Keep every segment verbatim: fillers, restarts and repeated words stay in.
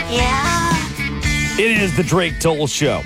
Yeah. It is the Drake Toll Show.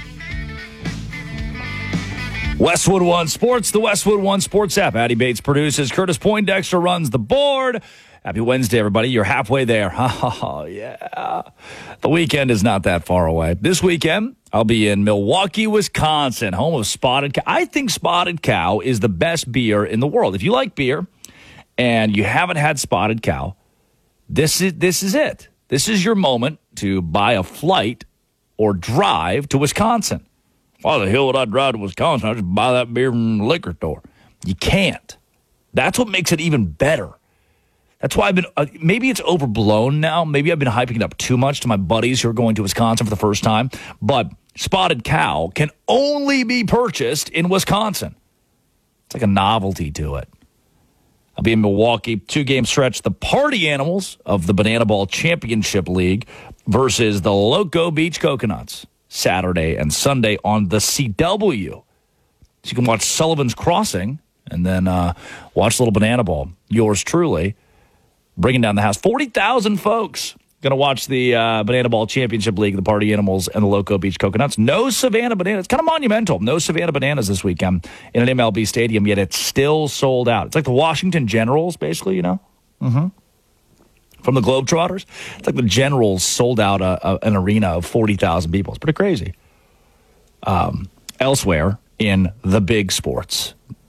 Westwood One Sports, the Westwood One Sports app. Addie Bates produces. Curtis Poindexter runs the board. Happy Wednesday, everybody. You're halfway there. Oh, yeah. The weekend is not that far away. This weekend, I'll be in Milwaukee, Wisconsin, home of Spotted Cow. I think Spotted Cow is the best beer in the world. If you like beer and you haven't had Spotted Cow, this is this is it. This is your moment to buy a flight or drive to Wisconsin. Why the hell would I drive to Wisconsin? I just buy that beer from the liquor store. You can't. That's what makes it even better. That's why I've been, uh, maybe it's overblown now. Maybe I've been hyping it up too much to my buddies who are going to Wisconsin for the first time. But Spotted Cow can only be purchased in Wisconsin. It's like a novelty to it. I'll be in Milwaukee, two-game stretch. The Party Animals of the Banana Ball Championship League versus the Loco Beach Coconuts. Saturday and Sunday on the C W. So you can watch Sullivan's Crossing and then uh, watch Little Banana Ball. Yours truly, bringing down the house. forty thousand folks going to watch the uh, Banana Ball Championship League, the Party Animals, and the Loco Beach Coconuts. No Savannah Bananas. It's kind of monumental. No Savannah Bananas this weekend in an M L B stadium, yet it's still sold out. It's like the Washington Generals, basically, you know? Mm-hmm. From the Globetrotters. It's like the Generals sold out a, a, an arena of forty thousand people. It's pretty crazy. Um, elsewhere in the big sports,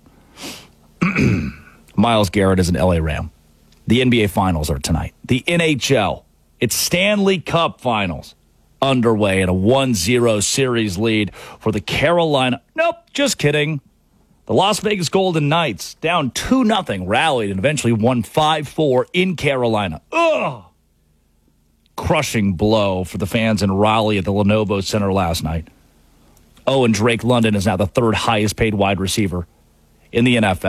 Myles Garrett is an L A Ram. The N B A Finals are tonight. The N H L, it's Stanley Cup Finals underway at a one zero series lead for the Carolina. Nope, just kidding. The Las Vegas Golden Knights, down two nothing, rallied and eventually won five four in Carolina. Ugh! Crushing blow for the fans in Raleigh at the Lenovo Center last night. Oh, and Drake London is now the third highest paid wide receiver in the N F L.